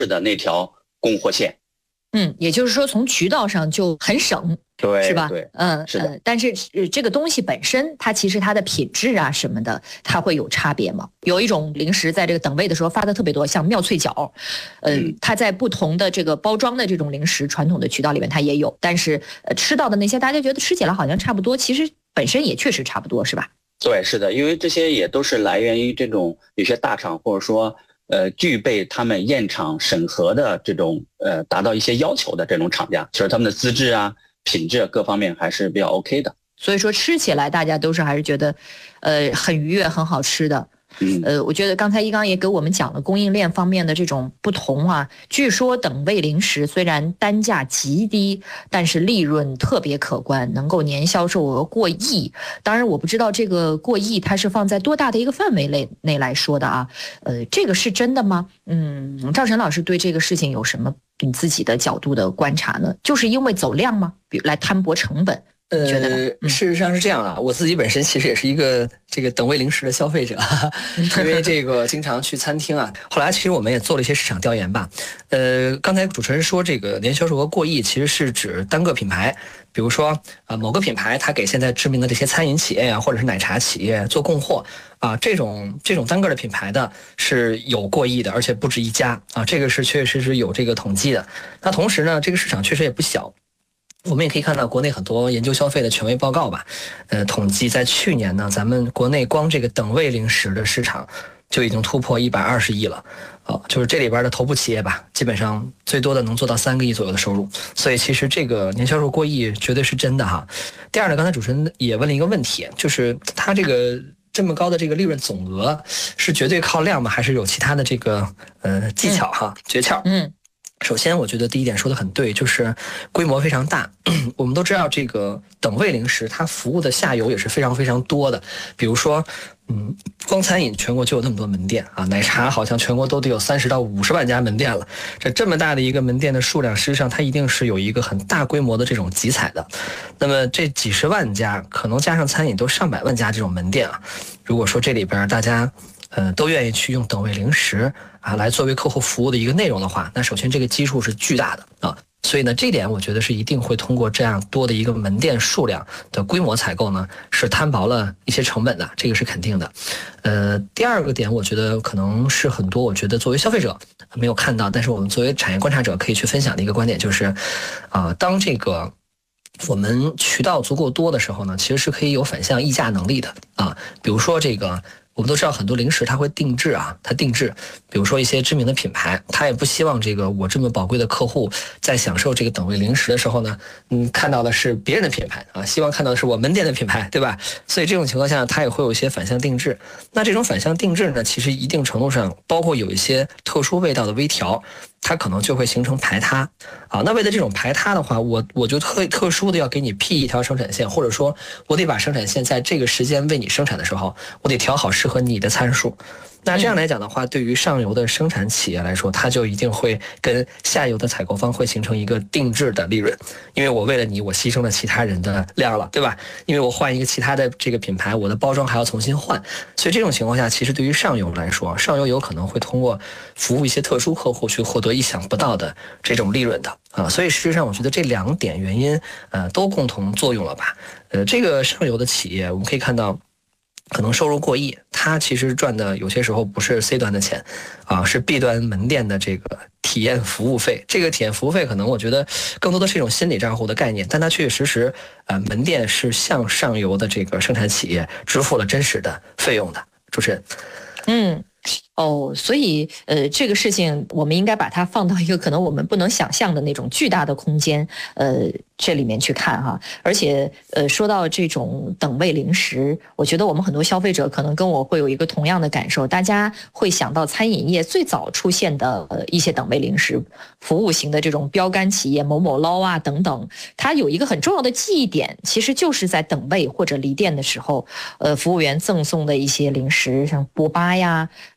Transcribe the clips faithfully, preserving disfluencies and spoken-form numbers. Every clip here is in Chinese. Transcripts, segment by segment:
的那条供货线。 嗯，也就是说从渠道上就很省， 对， 是吧？ 对， 嗯， 是的。 呃、但是、呃、这个东西本身，它其实它的品质啊什么的，它会有差别吗？有一种零食在这个等位的时候发的特别多，像妙脆角，呃， 嗯、 它在不同的这个包装的这种零食传统的渠道里面它也有，但是呃吃到的那些大家觉得吃起来好像差不多，其实本身也确实差不多，是吧？ 对，是的，因为这些也都是来源于这种有些大厂或者说。呃，具备他们验厂审核的这种呃，达到一些要求的这种厂家，其实他们的资质啊、品质各方面还是比较 OK 的。 所以说吃起来大家都是还是觉得，呃，很愉悦、很好吃的。呃，我觉得刚才一刚也给我们讲了供应链方面的这种不同啊。据说等位零食虽然单价极低，但是利润特别可观，能够年销售额过亿。当然，我不知道这个过亿它是放在多大的一个范围内内来说的啊。呃，这个是真的吗？嗯，赵晨老师对这个事情有什么你自己的角度的观察呢？就是因为走量吗？比如来摊薄成本？ 呃，事实上是这样啊，我自己本身其实也是一个这个等位零食的消费者，因为这个经常去餐厅啊。后来其实我们也做了一些市场调研吧。呃，刚才主持人说这个年销售额过亿，其实是指单个品牌，比如说啊某个品牌它给现在知名的这些餐饮企业啊，或者是奶茶企业做供货啊，这种这种单个的品牌的是有过亿的，而且不止一家啊，这个是确确实实有这个统计的。那同时呢，这个市场确实也不小。我们也可以看到国内很多研究消费的权威报告吧，呃，统计在去年呢，咱们国内光这个等位零食的市场就已经突破一百二十亿了，哦，就是这里边的头部企业吧，基本上最多的能做到三个亿左右的收入，所以其实这个年销售过亿绝对是真的哈。第二呢，刚才主持人也问了一个问题，就是它这个这么高的这个利润总额是绝对靠量吗？还是有其他的这个呃技巧哈、嗯、诀窍？嗯。首先我觉得第一点说的很对，就是规模非常大。我们都知道这个等位零食它服务的下游也是非常非常多的，比如说嗯，光餐饮全国就有那么多门店啊，奶茶好像全国都得有三十到五十万家门店了。这这么大的一个门店的数量，实际上它一定是有一个很大规模的这种集采的。那么这几十万家，可能加上餐饮都上百万家这种门店啊。如果说这里边大家呃都愿意去用等位零食啊来作为客户服务的一个内容的话，那首先这个基数是巨大的啊。所以呢，这点我觉得是一定会通过这样多的一个门店数量的规模采购呢，是摊薄了一些成本的，这个是肯定的。呃，第二个点，我觉得可能是很多，我觉得作为消费者没有看到，但是我们作为产业观察者可以去分享的一个观点就是，啊、呃，当这个我们渠道足够多的时候呢，其实是可以有反向议价能力的啊。比如说这个。我们都知道很多零食它会定制啊，它定制，比如说一些知名的品牌，它也不希望这个我这么宝贵的客户在享受这个等位零食的时候呢，嗯，看到的是别人的品牌啊，希望看到的是我门店的品牌，对吧？所以这种情况下，它也会有一些反向定制。那这种反向定制呢，其实一定程度上包括有一些特殊味道的微调。它可能就会形成排他啊，那为了这种排他的话，我我就特特殊的要给你辟一条生产线，或者说我得把生产线在这个时间为你生产的时候，我得调好适合你的参数。那这样来讲的话，对于上游的生产企业来说，它就一定会跟下游的采购方会形成一个定制的利润，因为我为了你，我牺牲了其他人的量了，对吧？因为我换一个其他的这个品牌，我的包装还要重新换，所以这种情况下，其实对于上游来说，上游有可能会通过服务一些特殊客户去获得意想不到的这种利润的啊。所以事实上，我觉得这两点原因，呃，都共同作用了吧？呃，这个上游的企业，我们可以看到。可能收入过亿，他其实赚的有些时候不是 C 端的钱，啊，是 B 端门店的这个体验服务费。这个体验服务费可能我觉得更多的是一种心理账户的概念，但它确确实实，呃，门店是向上游的这个生产企业支付了真实的费用的。主持人， 嗯。哦，所以呃，这个事情我们应该把它放到一个可能我们不能想象的那种巨大的空间，呃，这里面去看哈。而且呃，说到这种等位零食，我觉得我们很多消费者可能跟我会有一个同样的感受，大家会想到餐饮业最早出现的呃一些等位零食服务型的这种标杆企业某某捞啊等等，它有一个很重要的记忆点，其实就是在等位或者离店的时候，呃，服务员赠送的一些零食，像波巴呀。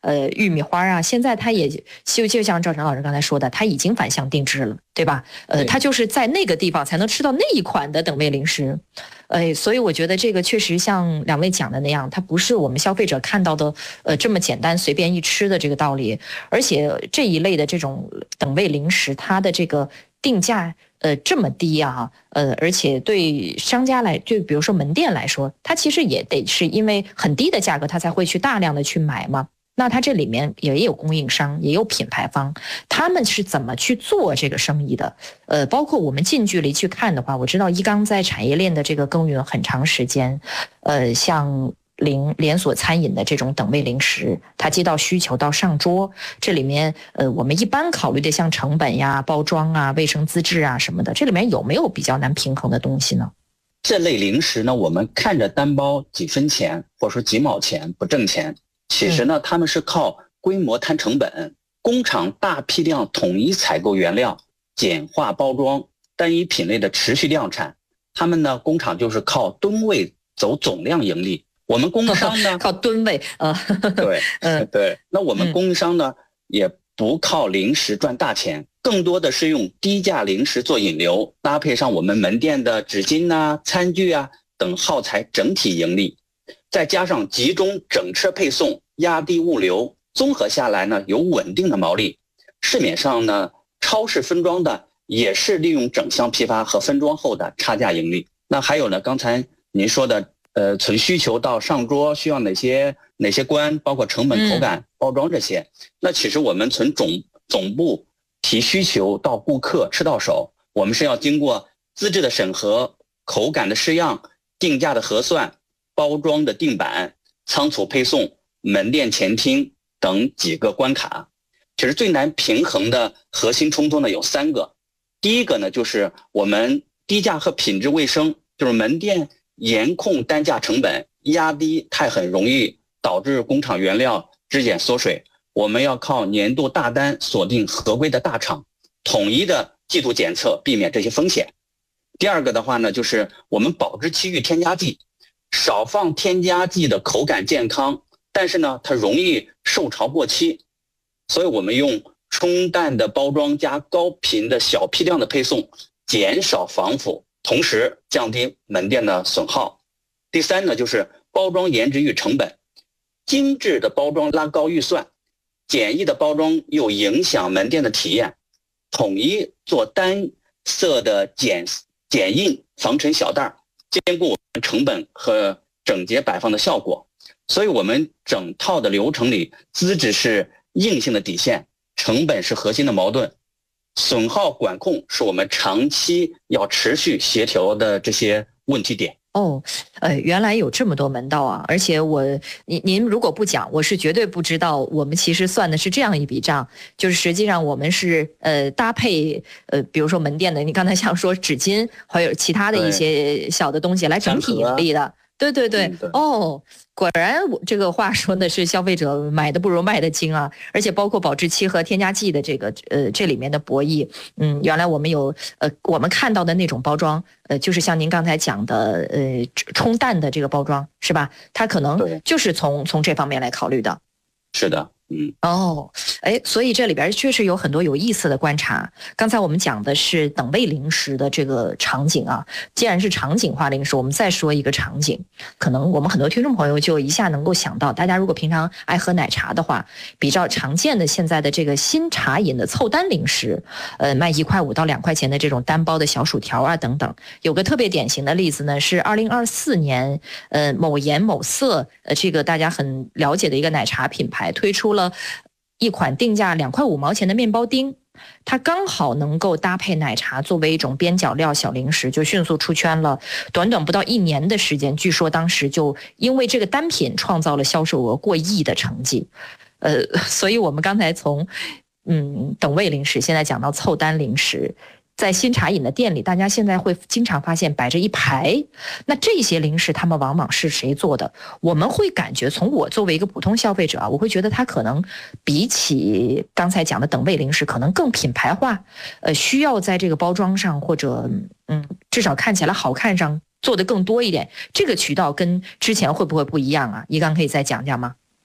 呃玉米花啊，现在它也就就像赵晨老师刚才说的，它已经反向定制了，对吧？呃，它就是在那个地方才能吃到那一款的等位零食。呃，所以我觉得这个确实像两位讲的那样，它不是我们消费者看到的呃这么简单随便一吃的这个道理，而且这一类的这种等位零食，它的这个定价呃这么低啊，呃，而且对商家来，就比如说门店来说，它其实也得是因为很低的价格，它才会去大量的去买嘛。那它这里面也有供应商，也有品牌方，他们是怎么去做这个生意的？呃，包括我们近距离去看的话，我知道一刚在产业链的这个耕耘很长时间，呃，像零连锁餐饮的这种等位零食，它接到需求到上桌，这里面呃，我们一般考虑的像成本呀、包装啊、卫生资质啊什么的，这里面有没有比较难平衡的东西呢？ 这类零食呢，我们看着单包几分钱或者说几毛钱不挣钱。其实呢，他们是靠规模摊成本，工厂大批量统一采购原料，简化包装，单一品类的持续量产。他们呢，工厂就是靠吨位走总量盈利。我们供应商呢， 靠吨位，呃， 对，嗯，对。那我们供应商呢，也不靠零食赚大钱，更多的是用低价零食做引流，搭配上我们门店的纸巾啊、餐具啊等耗材，整体盈利。再加上集中整车配送，压低物流，综合下来呢，有稳定的毛利。市面上呢，超市分装的也是利用整箱批发和分装后的差价盈利。那还有呢，刚才您说的，呃，从需求到上桌需要哪些哪些关，包括成本、口感、包装这些。那其实我们从总总部提需求到顾客吃到手，我们是要经过资质的审核、口感的试样、定价的核算、包装的定版、仓储配送、门店前厅等几个关卡。其实最难平衡的核心冲突呢有三个。第一个呢，就是我们低价和品质卫生，就是门店严控单价成本，压低太狠容易导致工厂原料质检缩水。我们要靠年度大单锁定合规的大厂，统一的季度检测，避免这些风险。第二个的话呢，就是我们保质期遇添加剂，少放添加剂的口感健康，但是呢，它容易受潮过期，所以我们用冲淡的包装加高频的小批量的配送，减少防腐，同时降低门店的损耗。第三呢，就是包装颜值与成本，精致的包装拉高预算，简易的包装又影响门店的体验，统一做单色的剪剪印防尘小袋，兼顾成本和整洁摆放的效果。所以我们整套的流程里，资质是硬性的底线，成本是核心的矛盾，损耗管控是我们长期要持续协调的这些问题点。 哦，呃，原来有这么多门道啊！而且我，您您如果不讲，我是绝对不知道。我们其实算的是这样一笔账，就是实际上我们是呃搭配呃，比如说门店的，你刚才想说纸巾，还有其他的一些小的东西来整体盈利的。对对对， 嗯、对哦，果然我这个话说的是消费者买的不如卖的精啊，而且包括保质期和添加剂的这个呃这里面的博弈，嗯，原来我们有呃我们看到的那种包装，呃就是像您刚才讲的呃冲淡的这个包装是吧？它可能就是从从这方面来考虑的。 是的。嗯哦，哎，所以这里边确实有很多有意思的观察。刚才我们讲的是等位零食的这个场景啊，既然是场景化零食，我们再说一个场景，可能我们很多听众朋友就一下能够想到，大家如果平常爱喝奶茶的话，比较常见的现在的这个新茶饮的凑单零食，呃，卖一块五到两块钱的这种单包的小薯条啊等等。有个特别典型的例子呢，是二零二四年，呃，某颜某色，呃，这个大家很了解的一个奶茶品牌推出了一款定价两块五毛钱的面包丁，它刚好能够搭配奶茶作为一种边角料小零食，就迅速出圈了。短短不到一年的时间，据说当时就因为这个单品创造了销售额过亿的成绩。呃，所以我们刚才从嗯等位零食，现在讲到凑单零食。在新茶饮的店里，大家现在会经常发现摆着一排，那这些零食他们往往是谁做的？我们会感觉，从我作为一个普通消费者啊，我会觉得它可能比起刚才讲的等位零食，可能更品牌化，呃，需要在这个包装上或者嗯，至少看起来好看上做的更多一点。这个渠道跟之前会不会不一样啊？一刚可以再讲讲吗？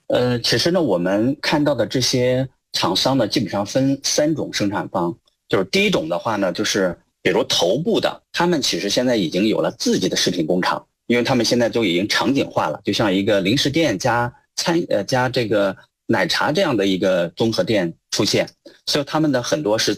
呃，其实呢，我们看到的这些厂商呢，基本上分三种生产方。就是第一种的话呢，就是比如头部的，他们其实现在已经有了自己的食品工厂，因为他们现在就已经场景化了，就像一个零食店加餐呃加这个奶茶这样的一个综合店出现，所以他们的很多是